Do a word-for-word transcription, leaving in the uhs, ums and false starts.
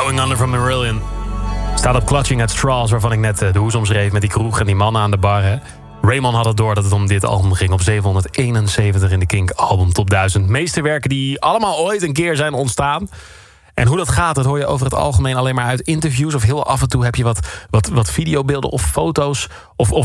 Going Under van Marillion. Staat op Clutching at Straws, waarvan ik net de hoes omschreef met die kroeg en die mannen aan de bar. Hè. Raymond had het door dat het om dit album ging. Op zevenhonderdeenenzeventig in de Kink Album Top duizend. Meesterwerken die allemaal ooit een keer zijn ontstaan. En hoe dat gaat, dat hoor je over het algemeen alleen maar uit interviews. Of heel af en toe heb je wat, wat, wat videobeelden of foto's. Of, of